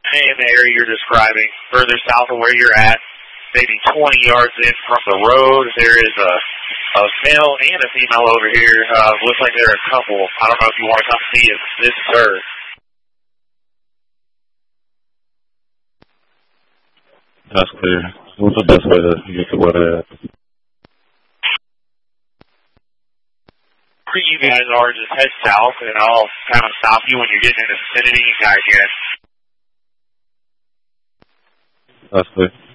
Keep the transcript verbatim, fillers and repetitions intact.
in the area you're describing, further south of where you're at, maybe twenty yards in from the road, there is a, a male and a female over here. Uh, looks like they're a couple. I don't know if you want to come see it. This is her. That's clear. What's the best way to get to where they're at? Where you guys are, just head south, and I'll kind of stop you when you're getting in the vicinity and guide you. That's clear.